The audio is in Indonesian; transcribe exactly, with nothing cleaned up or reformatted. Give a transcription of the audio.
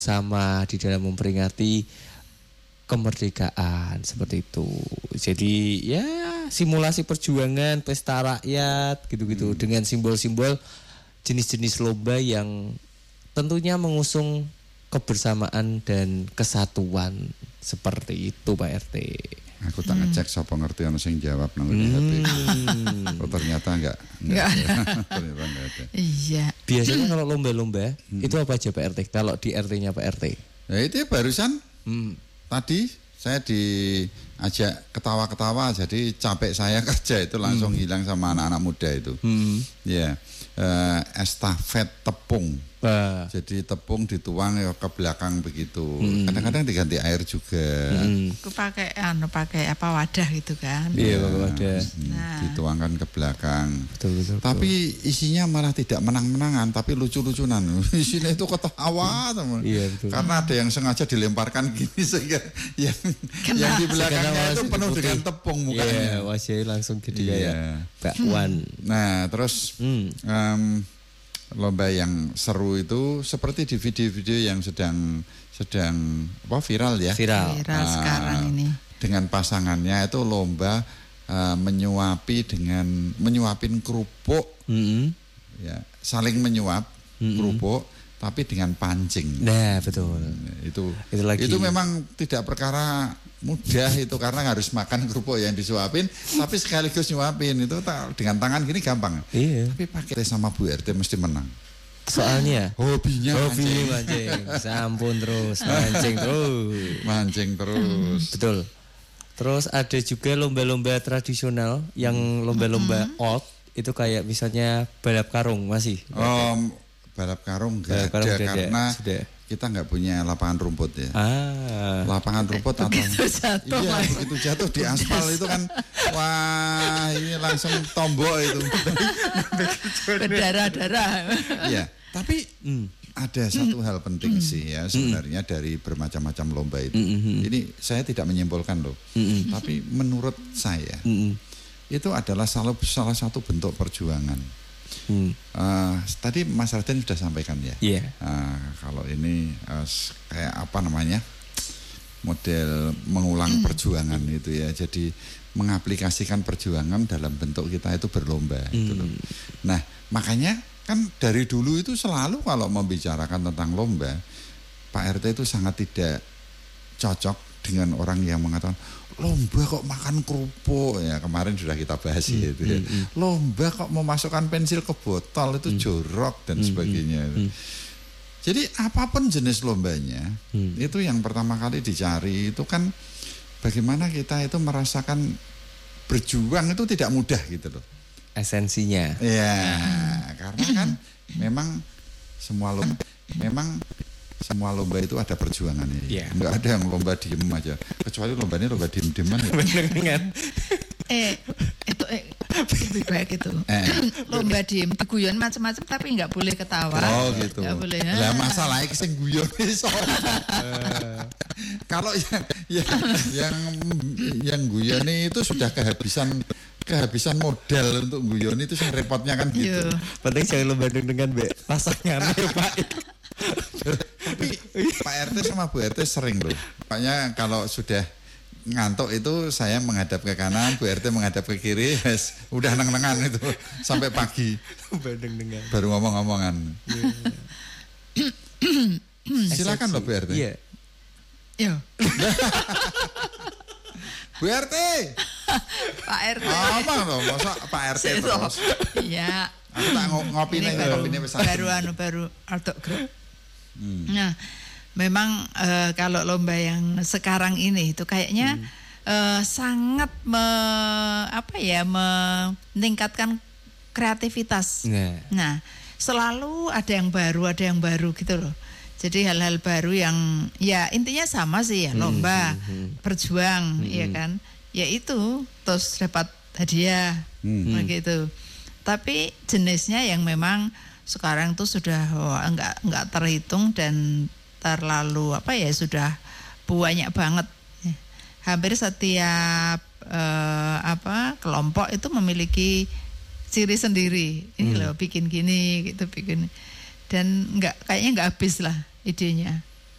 sama di dalam memperingati kemerdekaan seperti itu. Jadi ya simulasi perjuangan pesta rakyat gitu-gitu hmm. dengan simbol-simbol jenis-jenis lomba yang tentunya mengusung kebersamaan dan kesatuan seperti itu Pak R T. Aku tak ngecek hmm. siapa ngerti ana sing jawab nang hmm. H P. Oh, ternyata enggak. Enggak. Ternyata enggak ada. Iya. Biasanya kalau lomba-lomba hmm. itu apa aja Pak R T? Kalau di R T-nya Pak R T? Ya itu ya barusan hmm. tadi saya diajak ketawa-ketawa, jadi capek saya kerja itu langsung hmm. hilang sama anak-anak muda itu. Hmm. Ya, uh, estafet tepung. Uh. Jadi tepung dituang ya ke belakang begitu. Hmm. Kadang-kadang diganti air juga. Hmm. Aku pakai anu pakai apa wadah gitu kan. Iya, ya, wadah. Nah. Dituangkan ke belakang. Betul, betul, tapi betul. Isinya malah tidak menang-menangan, tapi lucu-lucunan. Isinya itu ketawa teman. Iya, betul. Karena ada yang sengaja dilemparkan gini sehingga yang Kena. yang di belakangnya itu penuh dengan tepung mukanya. Iya, wajahnya langsung jadi kayak bakwan. Nah, terus hmm. um, lomba yang seru itu seperti di video-video yang sedang sedang apa viral ya. Viral, viral uh, sekarang ini. Dengan pasangannya itu lomba uh, menyuapi dengan menyuapin kerupuk, mm-hmm. ya saling menyuap mm-hmm. kerupuk, tapi dengan pancing. Nah betul. Itu itu, lagi. itu memang tidak perkara mudah itu karena harus makan kerupuk yang disuapin, tapi sekaligus nyuapin itu dengan tangan gini gampang. Iya. Tapi pakai sama Bu R T mesti menang. Soalnya hobinya hobi mancing, sampun terus mancing terus, mancing terus. Hmm, betul. Terus ada juga lomba-lomba tradisional yang lomba-lomba mm-hmm. old itu kayak misalnya balap karung masih. Oh, balap karung enggak ada karena sudah. Kita nggak punya lapangan rumput ya. Ah. Lapangan rumput atau begitu jatuh, iya begitu jatuh di aspal itu kan wah ini langsung tombok itu. Berdarah-darah. Iya, tapi hmm. ada satu hal penting hmm. sih ya sebenarnya hmm. dari bermacam-macam lomba itu. Hmm. Ini saya tidak menyimpulkan loh. Hmm. Tapi menurut saya hmm. itu adalah salah, salah satu bentuk perjuangan. Hmm. Uh, tadi Mas Raden sudah sampaikan ya. Yeah. Uh, kalau ini uh, kayak apa namanya model mengulang hmm. perjuangan itu ya. Jadi mengaplikasikan perjuangan dalam bentuk kita itu berlomba. Hmm. Itu loh. Nah makanya kan dari dulu itu selalu kalau membicarakan tentang lomba, Pak R T itu sangat tidak cocok dengan orang yang mengatakan lomba kok makan kerupuk ya kemarin sudah kita bahas hmm, itu ya. Hmm, hmm. Lomba kok memasukkan pensil ke botol itu hmm. jorok dan hmm, sebagainya. Hmm, hmm. Jadi apapun jenis lombanya hmm. itu yang pertama kali dicari itu kan bagaimana kita itu merasakan berjuang itu tidak mudah gitu loh. Esensinya. Ya karena kan memang semua lomba memang semua lomba itu ada perjuangannya. Yeah. Enggak ada yang lomba diem aja. Kecuali lombanya lomba diem-dieman ya. Benar. eh itu eh lebih baik itu. Eh. Lomba diem guyon macam-macam tapi enggak boleh ketawa. Oh gitu. Enggak boleh. Lah masalahnya sing guyon iso. Kalau yang yang yang yang guyon itu sudah kehabisan kehabisan modal untuk guyon itu sing repotnya kan gitu. Yo. Penting jangan lomba dengan Mbak pasangannya Pak. Tapi Pak R T sama Bu R T sering loh. Makanya kalau sudah ngantuk itu saya menghadap ke kanan, Bu R T menghadap ke kiri, yes, udah neng-nengan itu sampai pagi. Baru ngomong-ngomongan. Silakan loh Bu R T. Iya. Yo. Bu R T. Pak R T. Apa loh, masa Pak R T terus? Iya. Aku tak ngopi nih, ngopi nih pesan. Baru anu baru altok grup. Hmm. Nah, memang uh, kalau lomba yang sekarang ini itu kayaknya hmm. uh, sangat me, apa ya meningkatkan kreativitas. Yeah. Nah, selalu ada yang baru, ada yang baru gitu loh. Jadi hal-hal baru yang ya intinya sama sih ya, lomba, hmm. berjuang, hmm. ya kan. Ya itu terus dapat hadiah hmm. begitu. Tapi jenisnya yang memang sekarang tuh sudah oh, enggak enggak terhitung dan terlalu apa ya sudah banyak banget. Hampir setiap eh, apa kelompok itu memiliki ciri sendiri. Ini hmm. loh bikin gini gitu bikin dan enggak kayaknya enggak habis lah idenya.